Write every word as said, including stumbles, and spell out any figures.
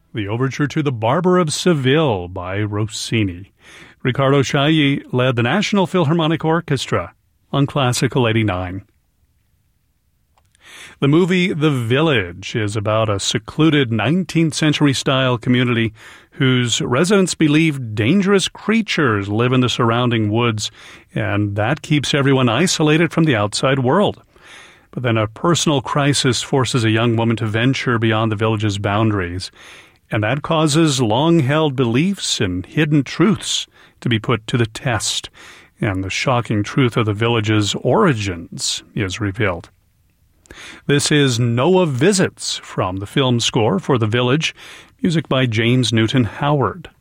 the overture to The Barber of Seville by Rossini. Riccardo Chailly led the National Philharmonic Orchestra on Classical eighty-nine. The movie The Village is about a secluded nineteenth century style community whose residents believe dangerous creatures live in the surrounding woods, and that keeps everyone isolated from the outside world. But then a personal crisis forces a young woman to venture beyond the village's boundaries, and that causes long-held beliefs and hidden truths to be put to the test, and the shocking truth of the village's origins is revealed. This is Noah Visits from the film score for The Village, music by James Newton Howard.